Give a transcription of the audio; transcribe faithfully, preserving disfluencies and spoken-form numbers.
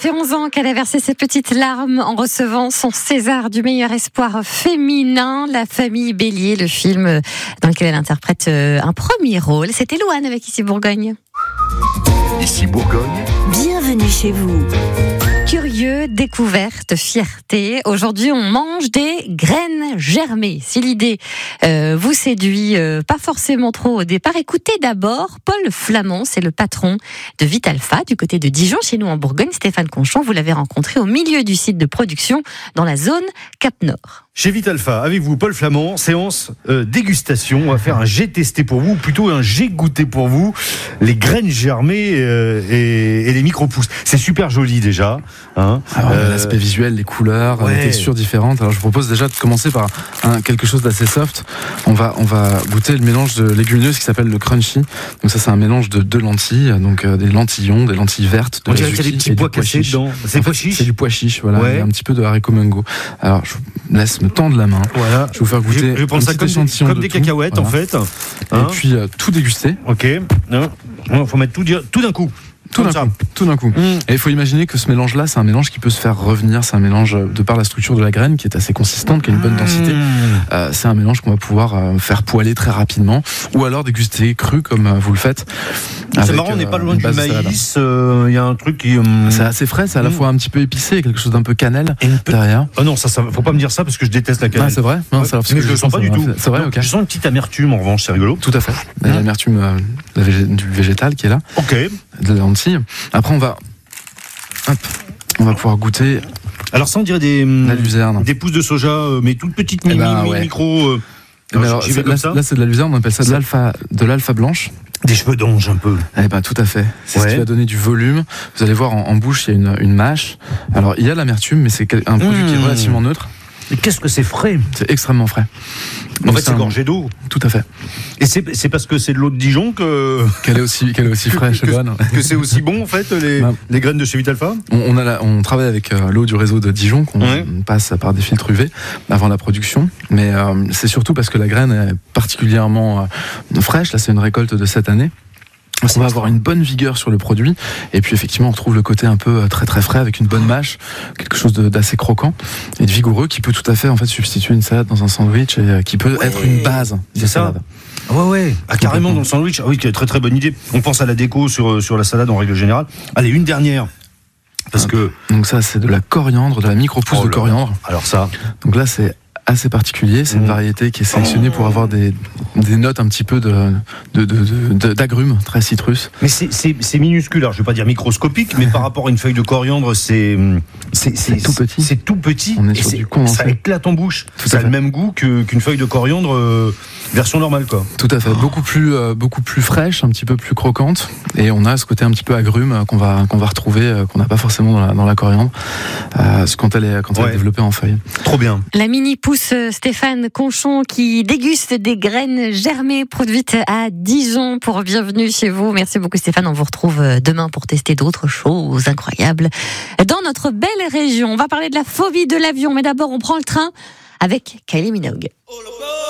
fait onze ans qu'elle a versé ses petites larmes en recevant son César du meilleur espoir féminin, La Famille Bélier, le film dans lequel elle interprète un premier rôle. C'était Louane avec Ici Bourgogne. Ici Bourgogne. Bienvenue chez vous. Curieux, découverte, fierté. Aujourd'hui, on mange des graines germées. Si l'idée euh, vous séduit, euh, pas forcément trop au départ, écoutez d'abord Paul Flamand, c'est le patron de Vitalpha du côté de Dijon, chez nous en Bourgogne. Stéphane Conchon, vous l'avez rencontré au milieu du site de production dans la zone Cap-Nord. Chez Vitalpha, avec vous, Paul Flamand, séance euh, dégustation. On va faire un jet testé pour vous, ou plutôt un jet goûté pour vous. Les graines germées euh, et, et les micro-pousses. C'est super joli déjà. Hein. Alors, euh, l'aspect visuel, les couleurs, ouais. les textures différentes. Alors je vous propose déjà de commencer par un, quelque chose d'assez soft. On va, on va goûter le mélange de légumineuses qui s'appelle le crunchy. Donc ça, c'est un mélange de deux lentilles, donc euh, des lentillons, des lentilles vertes, de on dirait qu'il y a des petits pois cassés dedans. C'est en pois fait, chiche. C'est du pois chiche, voilà, Ouais. et un petit peu de haricots mungo. Alors je vous laisse me tendre la main. Voilà. Je vais vous faire goûter Je, je vais prendre un ça petit comme des, échantillon comme de des tout. cacahuètes Voilà. en fait. Et Hein. puis euh, tout déguster. Ok. Il faut mettre tout, dire- tout d'un coup. Tout Comme d'un ça. coup, tout d'un coup. Mmh. Et il faut imaginer que ce mélange-là, c'est un mélange qui peut se faire revenir. C'est un mélange de par la structure de la graine qui est assez consistante, qui a une bonne densité. Mmh. Euh, c'est un mélange qu'on va pouvoir euh, faire poêler très rapidement, ou alors déguster cru comme euh, vous le faites. C'est avec, marrant, on n'est pas euh, loin une du base de salade. maïs. Il euh, y a un truc qui. hum, C'est assez frais, c'est à la Mmh. fois un petit peu épicé, et quelque chose d'un peu cannelle Et une petite- derrière. Oh non, ça, ça, faut pas me dire ça parce que je déteste la Ah, cannelle. c'est vrai non, Ouais. c'est alors, parce Mais que je le sens pas pense, du euh, tout. C'est vrai, Non, ok. Je sens une petite amertume en revanche, c'est rigolo. Tout à fait. Il y a l'amertume euh, de la végé- du végétal qui est là, Ok. de la lentille. Après, on va, hop, on va pouvoir goûter Alors ça, on dirait des, hum, la luzerne. des pousses de soja, euh, mais toutes petites, Eh mini, ben, mini, ouais. micro. euh, Mais alors, alors, j'y vais c'est- comme là, ça. là, c'est de la luzerne, on appelle ça de Ça- l'alpha, de l'alpha blanche. Des cheveux d'ange un peu. Eh ben, tout à fait. C'est Ouais. ce qui va donner du volume. Vous allez voir en, en bouche, il y a une, une mâche. Alors, il y a l'amertume, mais c'est quel- un produit Mmh. qui est relativement neutre. Et qu'est-ce que c'est frais. C'est extrêmement frais. En Donc, fait, c'est un- gorgé d'eau. Tout à fait. Et c'est c'est parce que c'est de l'eau de Dijon que, Qu'elle est aussi, qu'elle est aussi que, fraîche, que- Loane. que c'est aussi bon en fait les, Non. les graines de chez Vitalpha. On, on, a la- on travaille avec euh, l'eau du réseau de Dijon qu'on Ouais. passe par des filtres U V avant la production, mais euh, c'est surtout parce que la graine est particulièrement euh, fraîche. Là, c'est une récolte de cette année. Donc, on va avoir une bonne vigueur sur le produit, et puis effectivement on retrouve le côté un peu euh, très très frais avec une bonne mâche, quelque chose de- d'assez croquant et de vigoureux qui peut tout à fait en fait substituer une salade dans un sandwich et euh, qui peut Ouais. être une base de C'est ça. salade. Ouais ouais. Ah, carrément dans le sandwich. Ah oui, très très bonne idée. On pense à la déco sur sur la salade en règle générale. Allez, une dernière. Parce que Donc ça c'est de la coriandre, de la micro-pousse Oh de là coriandre. alors ça. Donc là, c'est assez particulier. C'est une Mmh. variété qui est sélectionnée pour avoir des, des notes un petit peu de, de, de, de- d'agrumes, très citrus. Mais c'est c'est c'est minuscule. Alors je vais pas dire microscopique, mais par rapport à une feuille de coriandre, c'est c'est C'est tout petit. C'est tout petit. On est Et sur c'est- du condensé. ça éclate en bouche. Tout ça à a le fait. même goût que- qu'une feuille de coriandre euh, version normale quoi. Tout à fait. Beaucoup plus, euh, beaucoup plus fraîche, un petit peu plus croquante. Et on a ce côté un petit peu agrume euh, qu'on va, qu'on va retrouver, euh, qu'on n'a pas forcément dans la, dans la coriandre, euh, quand elle est, quand elle Ouais. est développée en feuille. Trop bien. La mini-pousse Stéphane Conchon qui déguste des graines germées produites à Dijon pour Bienvenue chez vous. Merci beaucoup Stéphane, on vous retrouve demain pour tester d'autres choses incroyables dans notre belle région. On va parler de la phobie de l'avion, mais d'abord on prend le train avec Kylie Minogue.